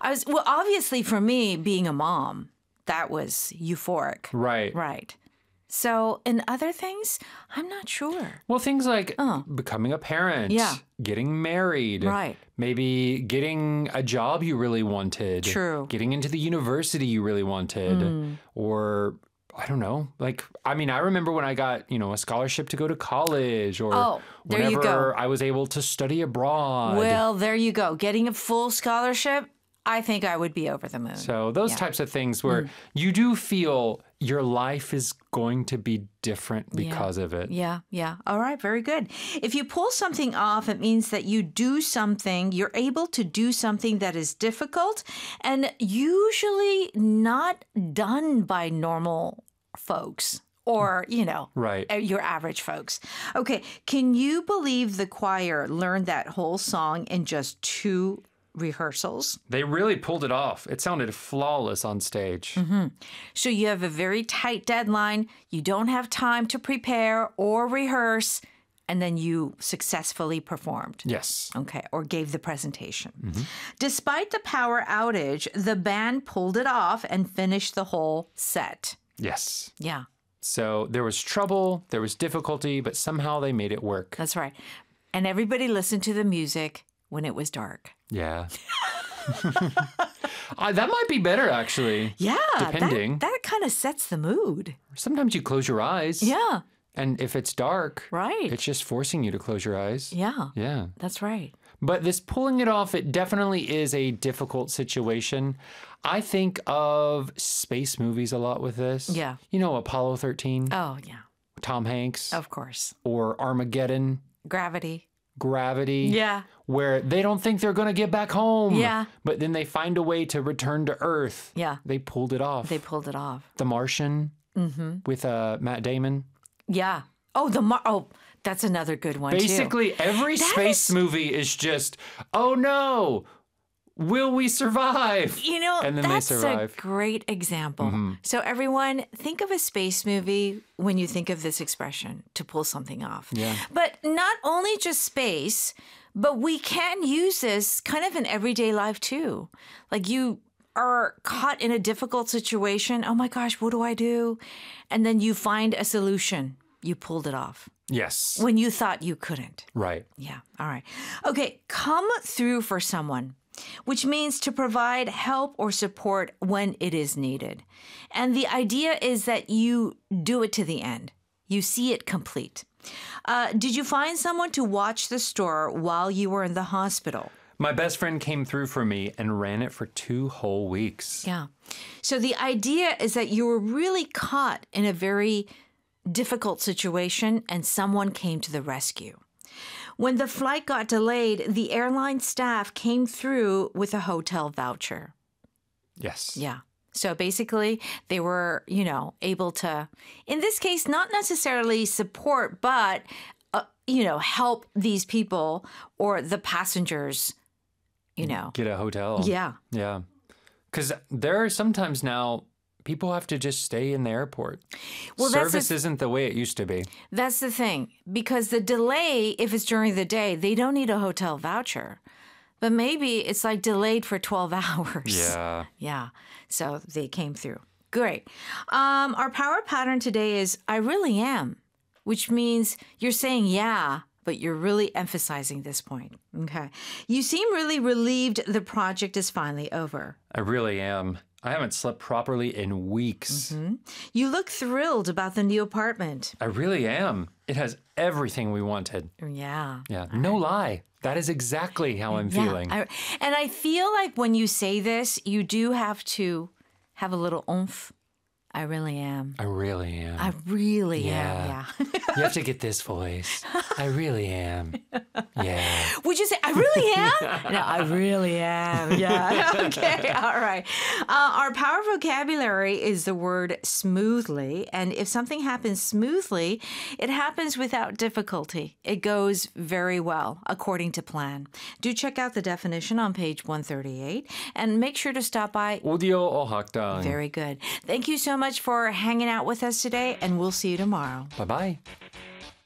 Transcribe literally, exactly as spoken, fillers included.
I was, well, obviously for me, being a mom, that was euphoric. Right. Right. So in other things, I'm not sure. Well, things like Oh. becoming a parent, Yeah. getting married, Right. maybe getting a job you really wanted, True. getting into the university you really wanted, Mm. or I don't know. Like, I mean, I remember when I got, you know, a scholarship to go to college, or Oh, there you whenever go. I was able to study abroad. Well, there you go. Getting a full scholarship, I think I would be over the moon. So those Yeah. Mm. types of things where you do feel your life is going to be different because of it. Yeah, yeah. All right, very good. If you pull something off, it means that you do something, you're able to do something that is difficult and usually not done by normal folks or, you know, Right. uh, your average folks. Okay, can you believe the choir learned that whole song in just two rehearsals? They really pulled it off. It sounded flawless on stage. Mm-hmm. So you have a very tight deadline. You don't have time to prepare or rehearse, and then you successfully performed. Yes. Okay, or gave the presentation. Despite the power outage, the band pulled it off and finished the whole set. Yes. Yeah, So there was trouble, there was difficulty, but somehow they made it work. that's right. And everybody listened to the music when it was dark. Yeah. uh, that might be better, actually. Yeah, Depending. that, that kind of sets the mood. Sometimes you close your eyes. Yeah, And if it's dark, right. it's just forcing you to close your eyes. Yeah, Yeah. that's right. But this pulling it off, it definitely is a difficult situation. I think of space movies a lot with this. Yeah. You know, Apollo thirteen, Oh, yeah, Tom Hanks, of course. or Armageddon, Gravity. Gravity. Yeah. Where they don't think they're going to get back home. Yeah. But then they find a way to return to Earth. Yeah. They pulled it off. They pulled it off. The Martian Mm-hmm. with uh, Matt Damon. Yeah. Oh, the Mar- oh, that's another good one too. Basically, every That space is- movie is just, oh no, will we survive? You know, And then they that's survive. a great example. Mm-hmm. So everyone, think of a space movie when you think of this expression, to pull something off. Yeah. But not only just space, but we can use this kind of in everyday life too. Like you are caught in a difficult situation. Oh my gosh, what do I do? And then you find a solution. You pulled it off Yes. when you thought you couldn't. Right. Yeah. All right. Okay. Come through for someone, which means to provide help or support when it is needed. And the idea is that you do it to the end, you see it complete. Uh, did you find someone to watch the store while you were in the hospital? My best friend came through for me and ran it for two whole weeks. Yeah. So the idea is that you were really caught in a very difficult situation and someone came to the rescue. When the flight got delayed, the airline staff came through with a hotel voucher. Yes. Yeah. So basically, they were, you know, able to, in this case, not necessarily support, but, uh, you know, help these people or the passengers, you know. Get a hotel. Yeah. Yeah. Because there are sometimes now people have to just stay in the airport. Well, that's Service the- isn't the way it used to be. That's the thing, because the delay, if it's during the day, they don't need a hotel voucher. But maybe it's like delayed for twelve hours. Yeah. Yeah. So they came through. Great. Um, our power pattern today is I really am, which means you're saying yeah, but you're really emphasizing this point. Okay. You seem really relieved the project is finally over. I really am. I haven't slept properly in weeks. You look thrilled about the new apartment. I really am. It has everything we wanted. Yeah. Yeah. No lie. That is exactly how I'm feeling. I, and I feel like when you say this, you do have to have a little oomph. I really am. I really am. I really Yeah. am. Yeah. You have to get this voice. I really am. Yeah. Would you say, I really am? No, I really am. Yeah. Okay. All right. Uh, our power vocabulary is the word smoothly. And if something happens smoothly, it happens without difficulty. It goes very well, according to plan. Do check out the definition on page one thirty-eight and make sure to stop by. Audio o hakdang. Very good. Thank you so much for hanging out with us today, and we'll see you tomorrow. Bye-bye.